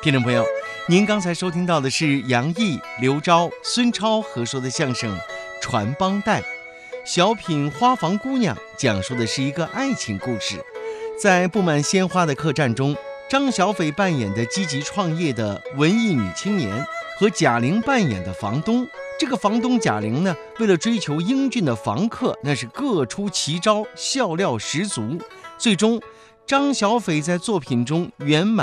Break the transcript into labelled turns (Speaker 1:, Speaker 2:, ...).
Speaker 1: 听众朋友，您刚才收听到的是杨毅、刘钊、孙超合说的相声《传帮带》。小品《花房姑娘》讲述的是一个爱情故事。在布满鲜花的客栈中，张小斐扮演的积极创业的文艺女青年和贾玲扮演的房东。这个房东贾玲呢，为了追求英俊的房客，那是各出奇招，笑料十足。最终张小斐在作品中圆满